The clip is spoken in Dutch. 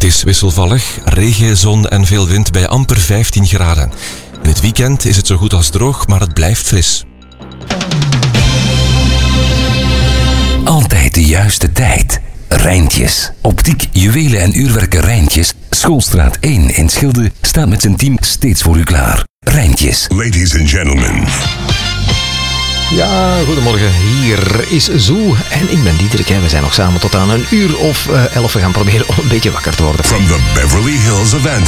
Het is wisselvallig, regen, zon en veel wind bij amper 15 graden. In het weekend is het zo goed als droog, maar het blijft fris. Altijd de juiste tijd. Rijntjes. Optiek, juwelen en uurwerken Rijntjes. Schoolstraat 1 in Schilde staat met zijn team steeds voor u klaar. Rijntjes. Ladies and gentlemen. Ja, goedemorgen. Hier is Zoe en ik ben Diederik. We zijn nog samen tot aan 11:00. We gaan proberen om een beetje wakker te worden. From the Beverly Hills of